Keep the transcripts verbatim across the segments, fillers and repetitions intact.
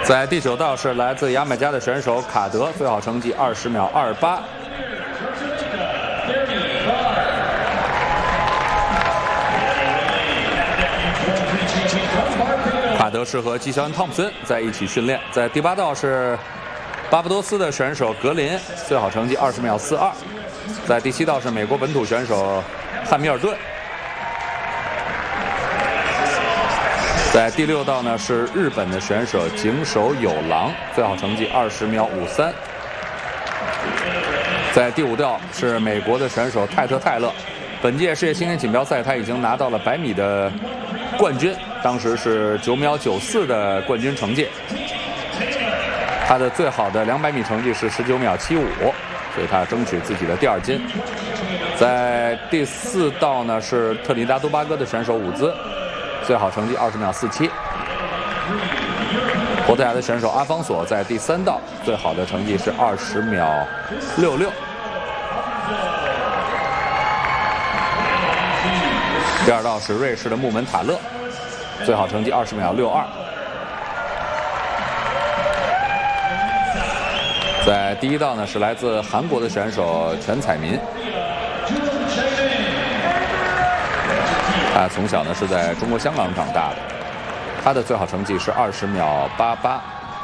在第九道是来自牙买加的选手卡德，最好成绩二十秒二八。卡德是和基肖恩·汤普森在一起训练。在第八道是巴巴多斯的选手格林，最好成绩二十秒四二。在第七道是美国本土选手汉密尔顿。在第六道呢是日本的选手井手有郎，最好成绩二十秒五三。在第五道是美国的选手泰特泰勒，本届世界青年锦标赛他已经拿到了百米的冠军，当时是九秒九四的冠军成绩。他的最好的两百米成绩是十九秒七五，所以他争取自己的第二金。在第四道呢是特立达多巴哥的选手伍兹，最好成绩二十秒四七。葡萄牙的选手阿方索在第三道最好的成绩是二十秒六六。第二道是瑞士的穆门塔勒，最好成绩二十秒六二。在第一道呢是来自韩国的选手全彩民，他从小呢是在中国香港长大的，他的最好成绩是二十秒八八。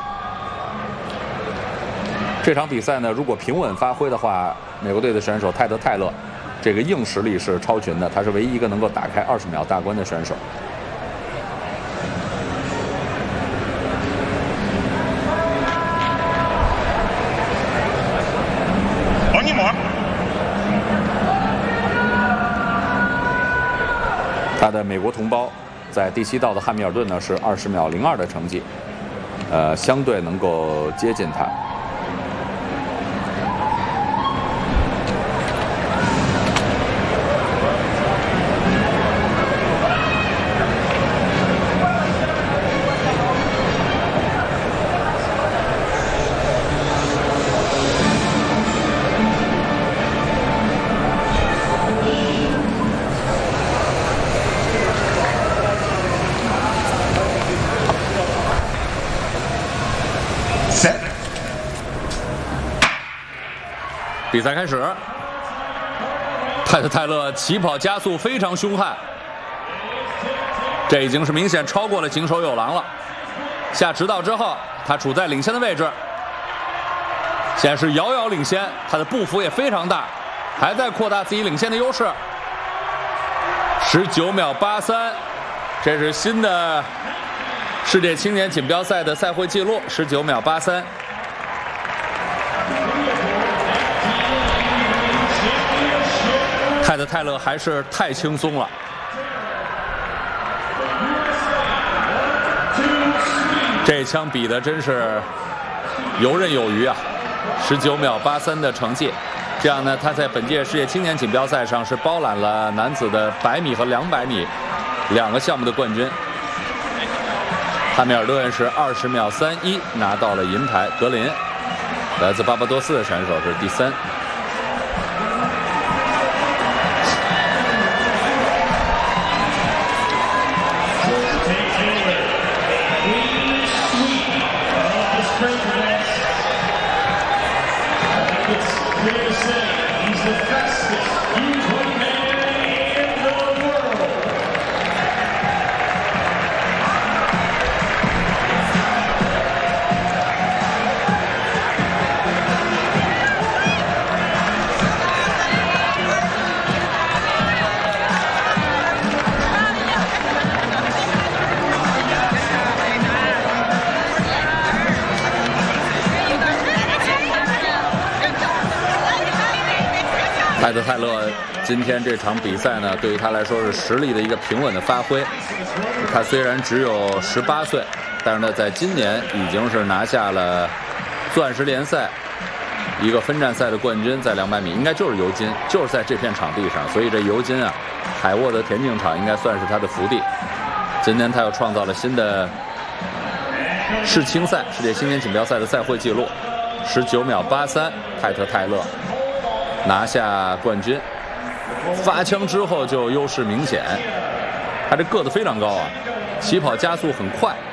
这场比赛呢，如果平稳发挥的话，美国队的选手泰德泰勒这个硬实力是超群的，他是唯一一个能够打开二十秒大关的选手。他的美国同胞在第七道的汉密尔顿呢是二十秒零二的成绩，呃，相对能够接近他。比赛开始，泰特泰勒起跑加速非常凶悍，这已经是明显超过了井手有郎了。下直道之后，他处在领先的位置，现在是遥遥领先，他的步幅也非常大，还在扩大自己领先的优势。十九秒八三，这是新的世界青年锦标赛的赛会纪录，十九秒八三。泰德泰勒还是太轻松了，这枪比的真是游刃有余啊！十九秒八三的成绩，这样呢，他在本届世界青年锦标赛上是包揽了男子的百米和两百米两个项目的冠军。汉密尔顿是二十秒三一拿到了银牌，格林来自巴巴多斯的选手是第三。泰德泰勒今天这场比赛呢，对于他来说是实力的一个平稳的发挥。他虽然只有十八岁，但是呢，在今年已经是拿下了钻石联赛一个分站赛的冠军，在两百米应该就是尤金，就是在这片场地上，所以这尤金啊，海沃德田径场应该算是他的福地。今天他又创造了新的世青赛世界青年锦标赛的赛会纪录，十九秒八三，泰特泰勒拿下冠军。发枪之后就优势明显，他这个子非常高啊，起跑加速很快。